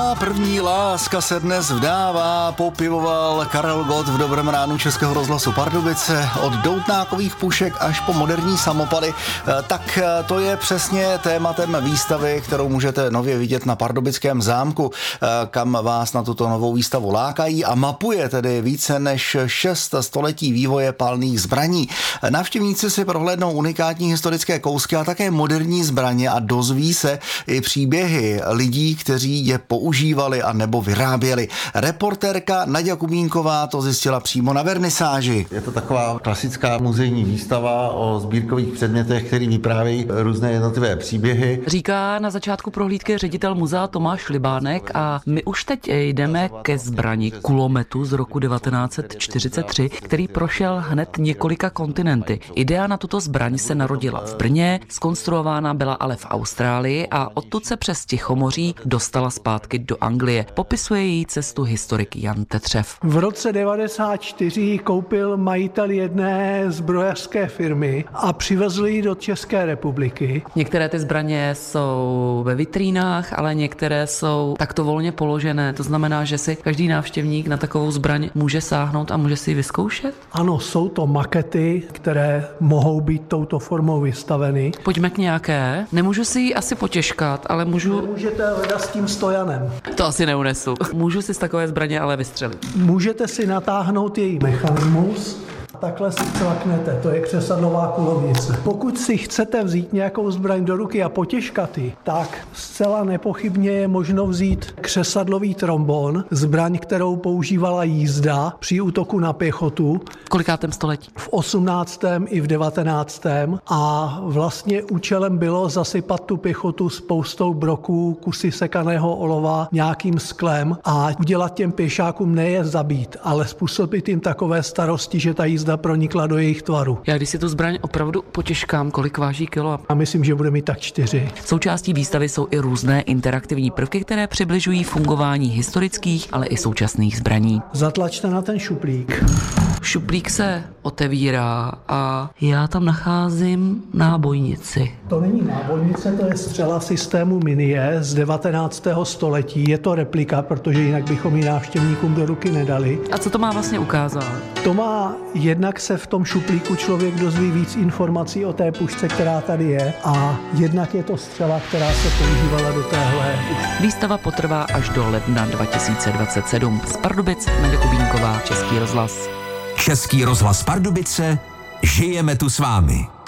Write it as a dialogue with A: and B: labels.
A: Má první láska se dnes vdává, popivoval Karel Gott v Dobrém ránu Českého rozhlasu Pardubice. Od doutnákových pušek až po moderní samopaly. Tak to je přesně tématem výstavy, kterou můžete nově vidět na Pardubickém zámku, kam vás na tuto novou výstavu lákají a mapuje tedy více než 6 století vývoje palných zbraní. Návštěvníci si prohlédnou unikátní historické kousky a také moderní zbraně a dozví se i příběhy lidí, kteří je používali a nebo vyráběli. Reportérka Naďa Kubínková to zjistila přímo na vernisáži.
B: Je to taková klasická muzejní výstava o sbírkových předmětech, které vyprávějí různé jednotlivé příběhy.
C: Říká na začátku prohlídky ředitel muzea Tomáš Libánek a my už teď jdeme ke zbrani kulometu z roku 1943, který prošel hned několika kontinenty. Idea na tuto zbraň se narodila v Brně, zkonstruována byla ale v Austrálii a odtud se přes Tichomoří dostala zpátky do Anglie. Popisuje její cestu historik Jan Tetřev.
D: V roce 1994 koupil majitel jedné zbrojařské firmy a přivezl ji do České republiky.
C: Některé ty zbraně jsou ve vitrínách, ale některé jsou takto volně položené. To znamená, že si každý návštěvník na takovou zbraň může sáhnout a může si ji vyzkoušet?
D: Ano, jsou to makety, které mohou být touto formou vystaveny.
C: Pojďme k nějaké. Nemůžu si ji asi potěžkat, ale můžu...
D: Můžete hledat s tím stojanem.
C: To asi neunesu. Můžu si z takové zbraně ale vystřelit.
D: Můžete si natáhnout její mechanismus. Takhle si cvaknete, to je křesadlová kulovnice. Pokud si chcete vzít nějakou zbraň do ruky a potěžkat ji, tak zcela nepochybně je možno vzít křesadlový trombon, zbraň, kterou používala jízda při útoku na pěchotu.
C: V kolikátém století?
D: V 18. i v 19. A vlastně účelem bylo zasypat tu pěchotu spoustou broků, kusy sekaného olova, nějakým sklem a udělat těm pěšákům ne je zabít, ale způsobit jim takové starosti, že ta jízda pronikla do jejich tvaru.
C: Já když si tu zbraň opravdu potěžkám, kolik váží kilo?
D: A myslím, že bude mít tak 4.
C: Součástí výstavy jsou i různé interaktivní prvky, které přibližují fungování historických, ale i současných zbraní.
D: Zatlačte na ten šuplík.
C: Šuplík se otevírá a já tam nacházím nábojnici.
D: To není nábojnice, to je střela systému Minie z 19. století. Je to replika, protože jinak bychom ji návštěvníkům do ruky nedali.
C: A co to má vlastně ukázat?
D: To má, jednak se v tom šuplíku člověk dozví víc informací o té pušce, která tady je, a jednak je to střela, která se používala do téhle.
C: Výstava potrvá až do ledna 2027. Z Pardubic Naďa Kubínková, Český rozhlas.
E: Český rozhlas Pardubice, žijeme tu s vámi.